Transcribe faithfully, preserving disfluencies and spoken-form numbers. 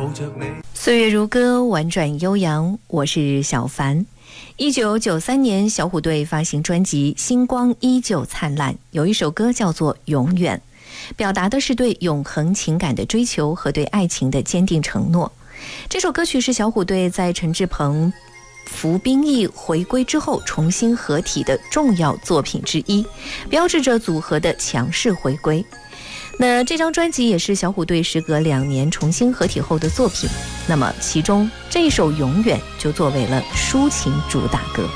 岁月如歌，婉转悠扬，我是小凡。一九九三年，小虎队发行专辑《星光依旧灿烂》，有一首歌叫做《永远》，表达的是对永恒情感的追求和对爱情的坚定承诺。这首歌曲是小虎队在陈志朋、服兵役回归之后重新合体的重要作品之一，标志着组合的强势回归。那这张专辑也是小虎队时隔两年重新合体后的作品，那么其中这一首《永远》就作为了抒情主打歌。